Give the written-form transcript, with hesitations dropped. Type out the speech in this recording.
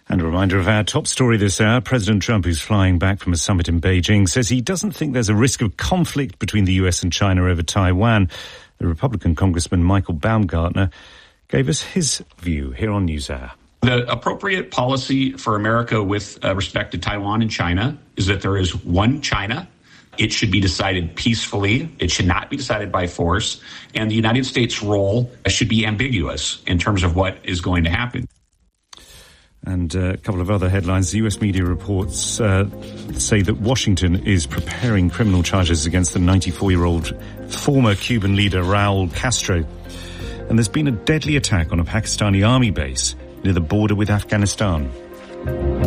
And a reminder of our top story this hour. President Trump, who's flying back from a summit in Beijing, says he doesn't think there's a risk of conflict between the US and China over Taiwan. The Republican Congressman Michael Baumgartner gave us his view here on NewsHour. The appropriate policy for America with respect to Taiwan and China is that there is one China. It should be decided peacefully. It should not be decided by force. And the United States' role should be ambiguous in terms of what is going to happen. And a couple of other headlines. The US media reports say that Washington is preparing criminal charges against the 94-year-old former Cuban leader Raul Castro. And there's been a deadly attack on a Pakistani army base near the border with Afghanistan.